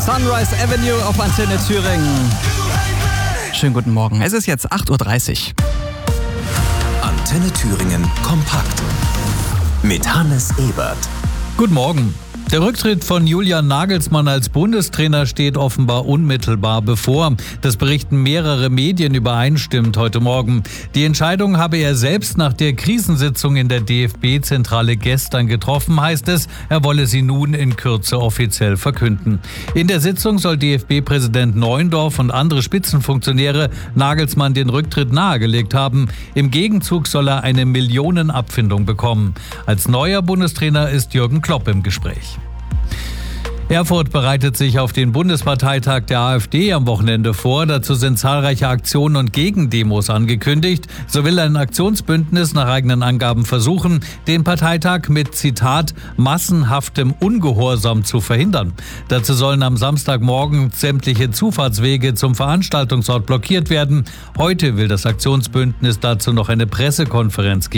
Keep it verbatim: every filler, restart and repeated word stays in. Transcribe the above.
Sunrise Avenue auf Antenne Thüringen. Schönen guten Morgen. Es ist jetzt acht Uhr dreißig. Antenne Thüringen kompakt mit Hannes Ebert. Guten Morgen. Der Rücktritt von Julian Nagelsmann als Bundestrainer steht offenbar unmittelbar bevor. Das berichten mehrere Medien übereinstimmend heute Morgen. Die Entscheidung habe er selbst nach der Krisensitzung in der D F B-Zentrale gestern getroffen, heißt es. Er wolle sie nun in Kürze offiziell verkünden. In der Sitzung soll D F B-Präsident Neuendorf und andere Spitzenfunktionäre Nagelsmann den Rücktritt nahegelegt haben. Im Gegenzug soll er eine Millionenabfindung bekommen. Als neuer Bundestrainer ist Jürgen Klopp im Gespräch. Erfurt bereitet sich auf den Bundesparteitag der AfD am Wochenende vor. Dazu sind zahlreiche Aktionen und Gegendemos angekündigt. So will ein Aktionsbündnis nach eigenen Angaben versuchen, den Parteitag mit, Zitat, massenhaftem Ungehorsam zu verhindern. Dazu sollen am Samstagmorgen sämtliche Zufahrtswege zum Veranstaltungsort blockiert werden. Heute will das Aktionsbündnis dazu noch eine Pressekonferenz geben.